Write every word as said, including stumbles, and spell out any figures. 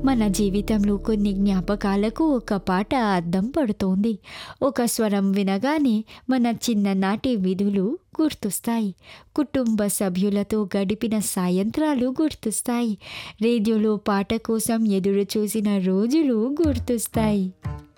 మన జీవితంలో కొన్ని జ్ఞాపకాలకు ఒక పాట అద్దం పడుతోంది. ఒక స్వరం వినగానే మన చిన్ననాటి విధులు గుర్తొస్తాయి. కుటుంబ సభ్యులతో గడిపిన సాయంత్రాలు గుర్తొస్తాయి. రేడియోలో పాట కోసం ఎదురు చూసిన రోజులు గుర్తొస్తాయి.